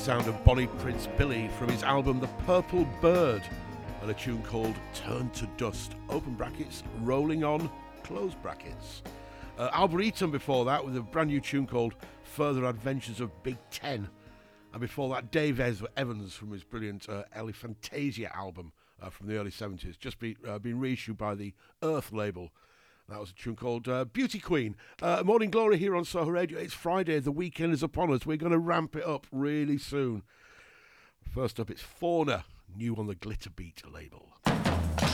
sound of Bonnie Prince Billy from his album The Purple Bird, and a tune called Turn to Dust, open brackets, Rolling On, close brackets. Albert Eaton before that with a brand new tune called Further Adventures of Big Ten. And before that, Dave Evans from his brilliant Elephantasia album from the early 70s, just been reissued by the Earth label. That was a tune called Beauty Queen. Morning Glory here on Soho Radio. It's Friday, the weekend is upon us. We're going to ramp it up really soon. First up, it's Fauna, new on the Glitter Beat label.